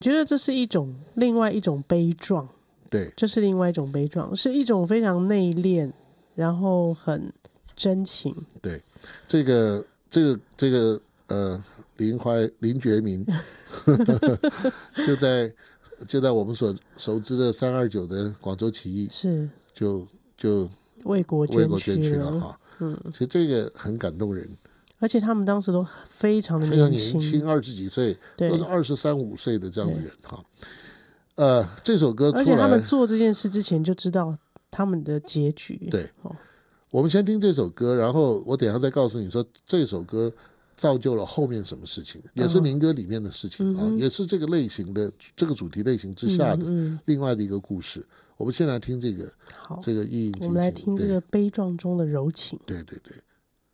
觉得这是另外一种悲壮， 对， 这是另外一种悲壮，是一种非常内敛，然后很真情。 对，这个林觉民就在我们所熟知的329的广州起义， 是就为国捐躯了哈。其实这个很感动人， 而且他们当时都非常的非常年轻，20几岁，都是23、5岁的这样的人哈。这首歌出来， 而且他们做这件事之前就知道他们的结局。 对，我们先听这首歌，然后我等一下再告诉你说这首歌造就了后面什么事情，也是民歌里面的事情啊，也是这个类型的这个主题类型之下的另外的一个故事。我们先来听这个， 好， 这个意淫激情， 我们来听这个悲壮中的柔情。 对对对。